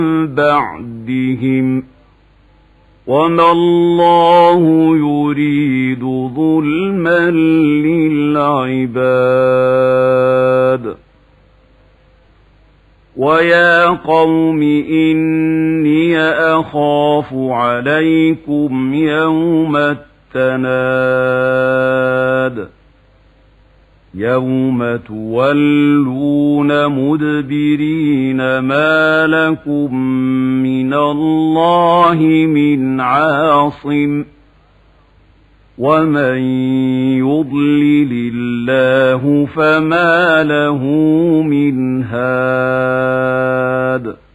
بعدهم وما الله يريد ظلما للعباد. ويا قوم إني أخاف عليكم يوم التناد يوم تولون مدبرين ما لكم من الله من عاصم ومن يضلل الله فما له من هاد.